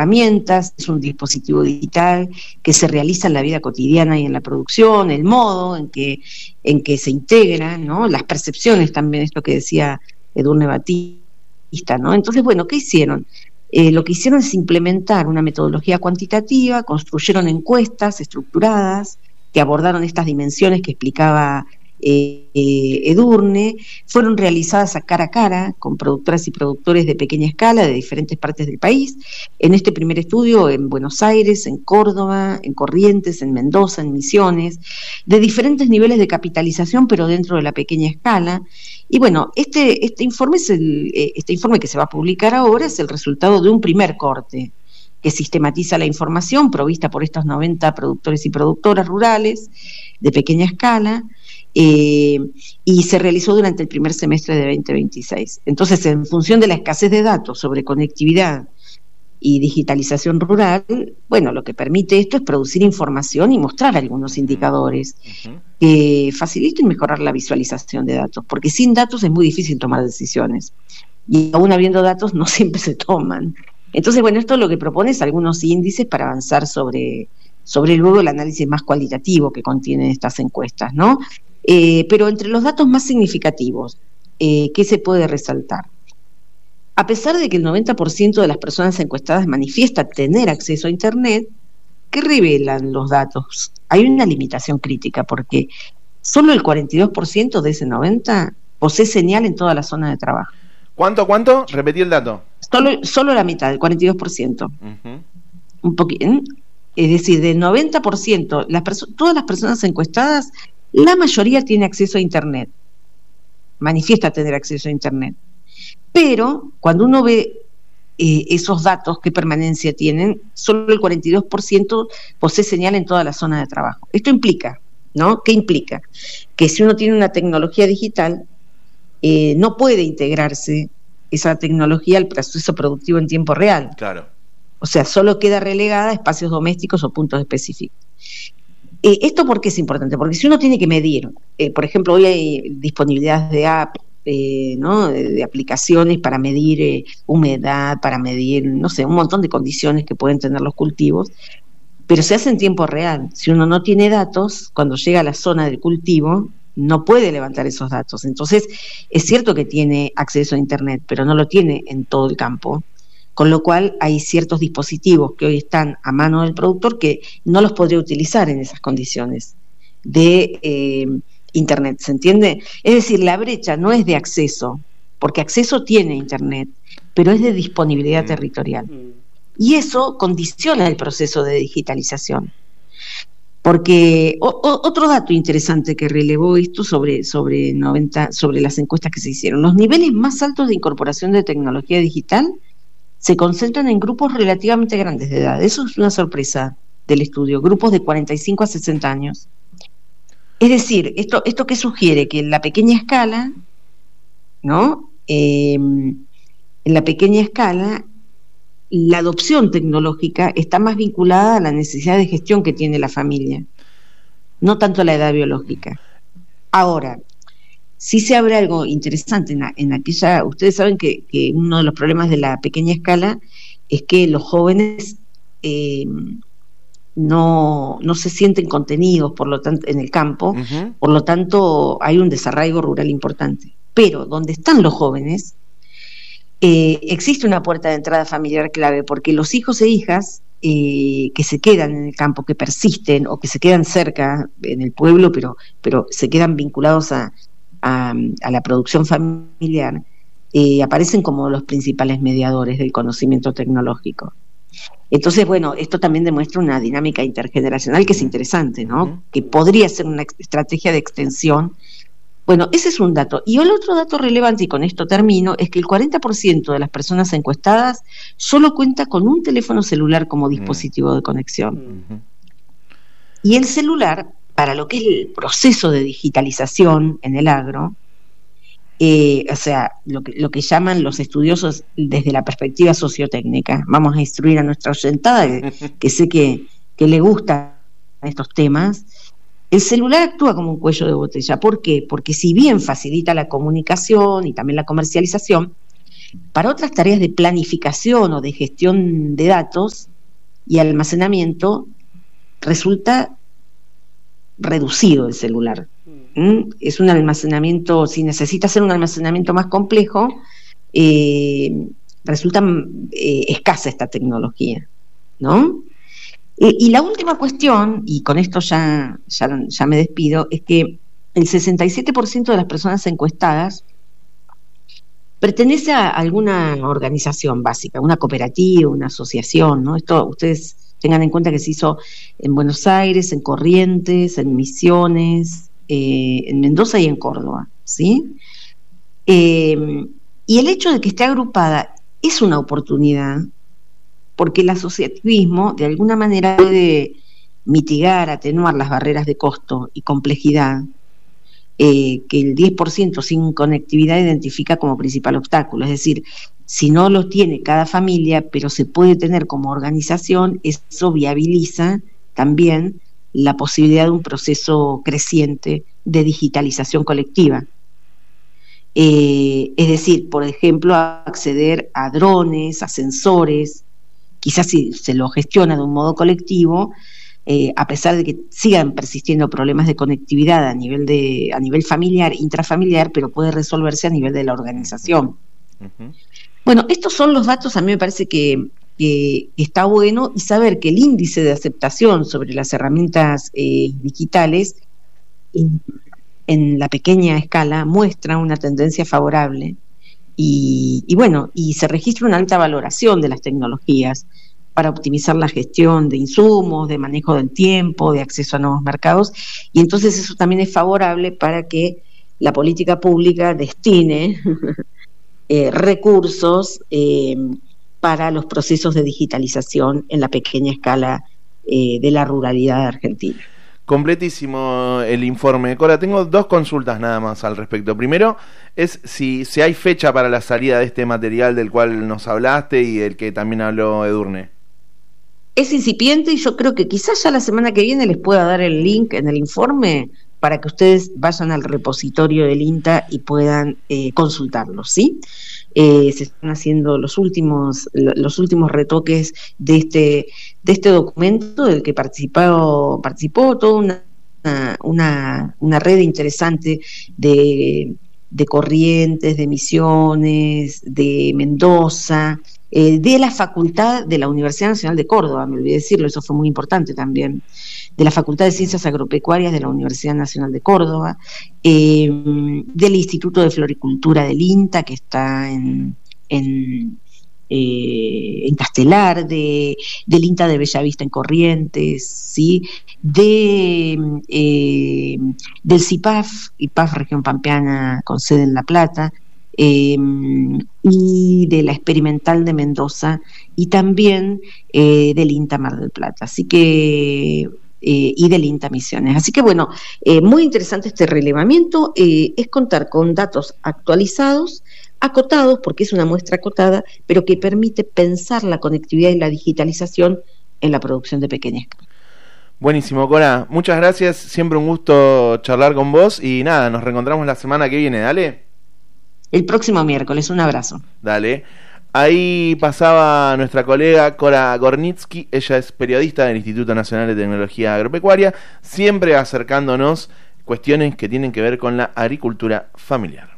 herramientas, es un dispositivo digital que se realiza en la vida cotidiana y en la producción, el modo en que se integra, ¿no? Las percepciones también, esto que decía Edurne Batista, ¿no? Entonces, bueno, ¿qué hicieron? Lo que hicieron es implementar una metodología cuantitativa, construyeron encuestas estructuradas que abordaron estas dimensiones que explicaba Edurne, fueron realizadas a cara con productoras y productores de pequeña escala de diferentes partes del país. En este primer estudio en Buenos Aires, en Córdoba, en Corrientes, en Mendoza, en Misiones, de diferentes niveles de capitalización, pero dentro de la pequeña escala. Y bueno, este informe que se va a publicar ahora es el resultado de un primer corte que sistematiza la información provista por estos 90 productores y productoras rurales de pequeña escala, y se realizó durante el primer semestre de 2026. Entonces, en función de la escasez de datos sobre conectividad y digitalización rural, bueno, lo que permite esto es producir información y mostrar algunos indicadores que faciliten mejorar la visualización de datos, porque sin datos es muy difícil tomar decisiones, y aún habiendo datos no siempre se toman. Entonces, bueno, esto lo que propone es algunos índices para avanzar sobre luego el análisis más cualitativo que contienen estas encuestas, ¿no? Pero entre los datos más significativos, ¿qué se puede resaltar? A pesar de que el 90% de las personas encuestadas manifiesta tener acceso a Internet, ¿qué revelan los datos? Hay una limitación crítica, porque solo el 42% de ese 90% posee señal en toda la zona de trabajo. ¿Cuánto? Repetí el dato. Solo la mitad, el 42%. Un poquito. Es decir, del 90%, todas las personas encuestadas, la mayoría tiene acceso a Internet, manifiesta tener acceso a Internet. Pero cuando uno ve esos datos, qué permanencia tienen, solo el 42% posee señal en toda la zona de trabajo. Esto implica, ¿no? ¿Qué implica? Que si uno tiene una tecnología digital, no puede integrarse esa tecnología al proceso productivo en tiempo real. Claro. O sea, solo queda relegada a espacios domésticos o puntos específicos. ¿Esto por qué es importante? Porque si uno tiene que medir, por ejemplo, hoy hay disponibilidad de apps, ¿no? de aplicaciones para medir humedad, para medir, no sé, un montón de condiciones que pueden tener los cultivos, pero se hace en tiempo real. Si uno no tiene datos, cuando llega a la zona del cultivo, no puede levantar esos datos. Entonces, es cierto que tiene acceso a Internet, pero no lo tiene en todo el campo, con lo cual hay ciertos dispositivos que hoy están a mano del productor que no los podría utilizar en esas condiciones de Internet, ¿se entiende? Es decir, la brecha no es de acceso, porque acceso tiene Internet, pero es de disponibilidad territorial. Y eso condiciona el proceso de digitalización. Porque otro dato interesante que relevó esto sobre las encuestas que se hicieron, los niveles más altos de incorporación de tecnología digital se concentran en grupos relativamente grandes de edad. Eso es una sorpresa del estudio, grupos de 45 a 60 años. Es decir, ¿esto qué sugiere? Que en la pequeña escala, ¿no? En la pequeña escala, la adopción tecnológica está más vinculada a la necesidad de gestión que tiene la familia, no tanto a la edad biológica. Ahora, sí se abre algo interesante en aquella. Ustedes saben que uno de los problemas de la pequeña escala es que los jóvenes no se sienten contenidos, por lo tanto, en el campo, por lo tanto hay un desarraigo rural importante. Pero donde están los jóvenes, existe una puerta de entrada familiar clave, porque los hijos e hijas que se quedan en el campo, que persisten o que se quedan cerca en el pueblo, pero se quedan vinculados a la producción familiar, aparecen como los principales mediadores del conocimiento tecnológico. Entonces, bueno, esto también demuestra una dinámica intergeneracional que es interesante, ¿no? Que podría ser una estrategia de extensión. Bueno, ese es un dato. Y el otro dato relevante, y con esto termino, es que el 40% de las personas encuestadas solo cuenta con un teléfono celular como dispositivo de conexión. Y el celular, para lo que es el proceso de digitalización en el agro, o sea, lo que llaman los estudiosos desde la perspectiva sociotécnica. Vamos a instruir a nuestra oyentada, que sé que le gustan estos temas. El celular actúa como un cuello de botella. ¿Por qué? Porque si bien facilita la comunicación y también la comercialización, Para otras tareas de planificación o de gestión de datos y almacenamiento, resulta reducido el celular. Es un almacenamiento, si necesita hacer un almacenamiento más complejo, resulta escasa esta tecnología, ¿no? Y la última cuestión, y con esto ya me despido, es que el 67% de las personas encuestadas pertenece a alguna organización básica, una cooperativa, una asociación, ¿no? Esto ustedes tengan en cuenta que se hizo en Buenos Aires, en Corrientes, en Misiones, en Mendoza y en Córdoba, ¿sí? Y el hecho de que esté agrupada es una oportunidad, porque el asociativismo de alguna manera puede mitigar, atenuar las barreras de costo y complejidad que el 10% sin conectividad identifica como principal obstáculo. Es decir, si no lo tiene cada familia, pero se puede tener como organización, eso viabiliza también la posibilidad de un proceso creciente de digitalización colectiva. Es decir, por ejemplo, acceder a drones, a sensores, quizás si se lo gestiona de un modo colectivo, a pesar de que sigan persistiendo problemas de conectividad a nivel familiar, intrafamiliar, pero puede resolverse a nivel de la organización. Uh-huh. Bueno, estos son los datos. A mí me parece que está bueno, y saber que el índice de aceptación sobre las herramientas digitales en la pequeña escala muestra una tendencia favorable y se registra una alta valoración de las tecnologías para optimizar la gestión de insumos, de manejo del tiempo, de acceso a nuevos mercados, y entonces eso también es favorable para que la política pública destine recursos para los procesos de digitalización en la pequeña escala de la ruralidad argentina. Completísimo el informe. Cora, tengo 2 consultas nada más al respecto. Primero es si hay fecha para la salida de este material del cual nos hablaste y del que también habló Edurne. Es incipiente y yo creo que quizás ya la semana que viene les pueda dar el link en el informe para que ustedes vayan al repositorio del INTA y puedan consultarlo, ¿sí? Se están haciendo los últimos retoques de este documento del que participó toda una red interesante de Corrientes, de Misiones, de Mendoza, de la Facultad de la Universidad Nacional de Córdoba, me olvidé decirlo, eso fue muy importante también, de la Facultad de Ciencias Agropecuarias de la Universidad Nacional de Córdoba, del Instituto de Floricultura del INTA, que está en Castelar, del INTA de Bellavista en Corrientes, ¿sí? Del CIPAF, IPAF Región Pampeana con sede en La Plata, y de la Experimental de Mendoza, y también del INTA Mar del Plata, así que y del INTA Misiones. Así que bueno, muy interesante este relevamiento, es contar con datos actualizados, acotados, porque es una muestra acotada, pero que permite pensar la conectividad y la digitalización en la producción de pequeña escala. Buenísimo, Cora, muchas gracias, siempre un gusto charlar con vos, y nada, nos reencontramos la semana que viene, dale. El próximo miércoles, un abrazo. Dale. Ahí pasaba nuestra colega Cora Gornitsky, ella es periodista del Instituto Nacional de Tecnología Agropecuaria, siempre acercándonos cuestiones que tienen que ver con la agricultura familiar.